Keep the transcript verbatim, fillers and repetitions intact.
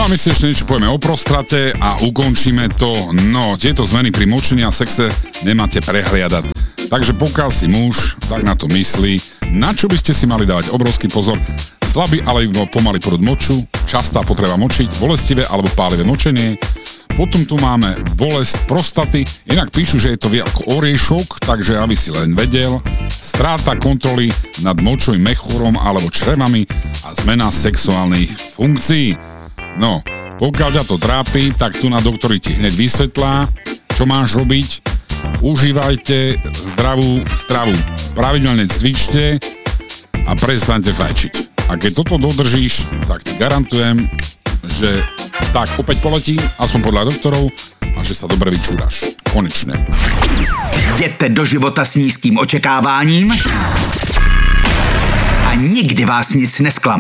No a my si ešte niečo povieme o prostate a ukončíme to. No, tieto zmeny pri močení a sexe nemáte prehliadať. Takže pokiaľ si muž, tak na to myslí, na čo by ste si mali dávať obrovský pozor. Slabý alebo pomalý porod moču, častá potreba močiť, bolestivé alebo pálivé močenie. Potom tu máme bolesť prostaty, inak píšu, že je to viac ako oriešok, takže aby si len vedel. Stráta kontroly nad močovým mechúrom alebo črevami a zmena sexuálnych funkcií. No, pokiaľ ťa to trápi, tak tu na doktori ti hneď vysvetlá, čo máš robiť. Užívajte zdravú stravu, pravidelne cvičte a prestaňte fajčiť. A keď toto dodržíš, tak ti garantujem, že tak opäť poletí, aspoň podľa doktorov, a že sa dobre vyčúraš. Konečne. Jděte do života s nízkým očekáváním a nikdy vás nic nesklame.